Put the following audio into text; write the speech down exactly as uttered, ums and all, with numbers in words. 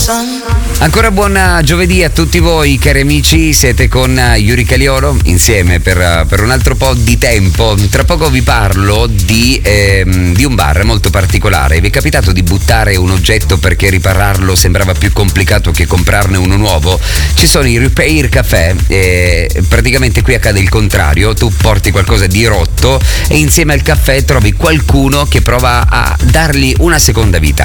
Ancora buon giovedì a tutti voi cari amici, siete con Yuri Caliolo insieme per, per un altro po' di tempo. Tra poco vi parlo di, ehm, di un bar molto particolare. Vi è capitato di buttare un oggetto perché ripararlo sembrava più complicato che comprarne uno nuovo? Ci sono i Repair Café, eh, praticamente qui accade il contrario, tu porti qualcosa di rotto e insieme al caffè trovi qualcuno che prova a dargli una seconda vita.